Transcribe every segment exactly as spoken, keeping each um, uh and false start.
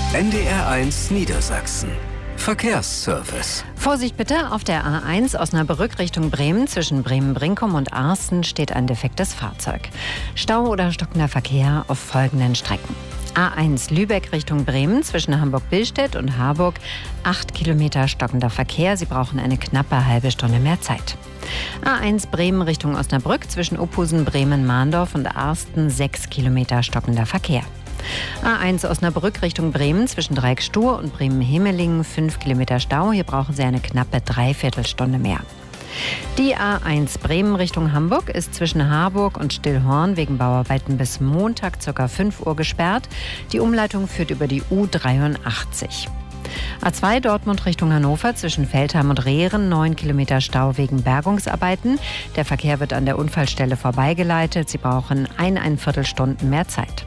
N D R eins Niedersachsen. Verkehrsservice. Vorsicht bitte, auf der A eins Osnabrück Richtung Bremen zwischen Bremen-Brinkum und Arsten steht ein defektes Fahrzeug. Stau oder stockender Verkehr auf folgenden Strecken. A eins Lübeck Richtung Bremen zwischen Hamburg-Billstedt und Harburg acht Kilometer stockender Verkehr. Sie brauchen eine knappe halbe Stunde mehr Zeit. A eins Bremen Richtung Osnabrück zwischen Ophusen, Bremen, Mahndorf und Arsten sechs Kilometer stockender Verkehr. A eins Osnabrück Richtung Bremen zwischen Dreiecksstuhr und Bremen-Hemelingen fünf Kilometer Stau. Hier brauchen Sie eine knappe Dreiviertelstunde mehr. Die A eins Bremen Richtung Hamburg ist zwischen Harburg und Stillhorn wegen Bauarbeiten bis Montag ca. fünf Uhr gesperrt. Die Umleitung führt über die U dreiundachtzig. A zwei Dortmund Richtung Hannover zwischen Veltheim und Rehren neun Kilometer Stau wegen Bergungsarbeiten. Der Verkehr wird an der Unfallstelle vorbeigeleitet. Sie brauchen eineinviertel Stunden mehr Zeit.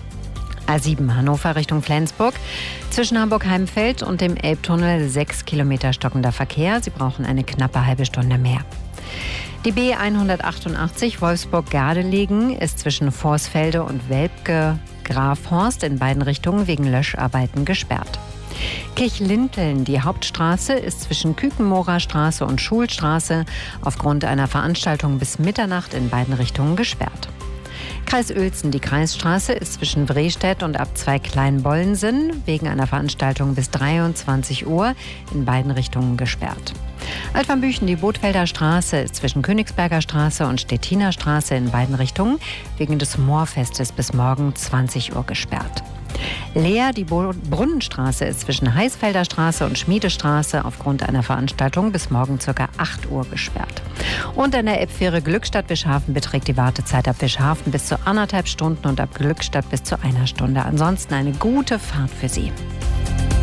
A sieben Hannover Richtung Flensburg zwischen Hamburg-Heimfeld und dem Elbtunnel sechs Kilometer stockender Verkehr. Sie brauchen eine knappe halbe Stunde mehr. Die B hundertachtundachtzig Wolfsburg-Gardelegen ist zwischen Vorsfelde und Welpke-Grafhorst in beiden Richtungen wegen Löscharbeiten gesperrt. Kirchlinteln, die Hauptstraße, ist zwischen Kükenmorer Straße und Schulstraße aufgrund einer Veranstaltung bis Mitternacht in beiden Richtungen gesperrt. Kreis Uelzen, die Kreisstraße, ist zwischen Brestedt und Abzweig Kleinbollensen wegen einer Veranstaltung bis dreiundzwanzig Uhr in beiden Richtungen gesperrt. Altvanbüchen, die Bothfelder Straße, ist zwischen Königsberger Straße und Stettiner Straße in beiden Richtungen wegen des Moorfestes bis morgen zwanzig Uhr gesperrt. Leer, die Brunnenstraße, ist zwischen Heisfelder Straße und Schmiedestraße aufgrund einer Veranstaltung bis morgen ca. acht Uhr gesperrt. Und an der Elbfähre Glückstadt-Wischhafen beträgt die Wartezeit ab Wischhafen bis zu anderthalb Stunden und ab Glückstadt bis zu einer Stunde. Ansonsten eine gute Fahrt für Sie.